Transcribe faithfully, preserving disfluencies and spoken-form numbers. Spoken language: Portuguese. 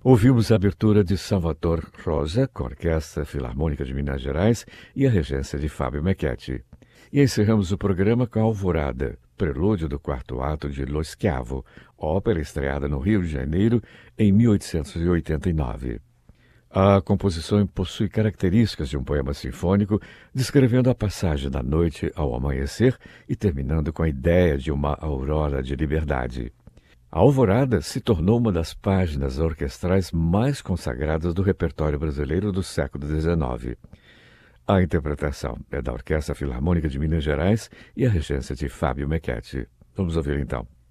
Ouvimos a abertura de Salvador Rosa, com a Orquestra Filarmônica de Minas Gerais e a regência de Fábio Mecchetti. E encerramos o programa com a Alvorada, prelúdio do quarto ato de Lo Schiavo, ópera estreada no Rio de Janeiro em mil oitocentos e oitenta e nove. A composição possui características de um poema sinfônico, descrevendo a passagem da noite ao amanhecer e terminando com a ideia de uma aurora de liberdade. A Alvorada se tornou uma das páginas orquestrais mais consagradas do repertório brasileiro do século dezenove. A interpretação é da Orquestra Filarmônica de Minas Gerais e a regência de Fábio Mecchetti. Vamos ouvir então.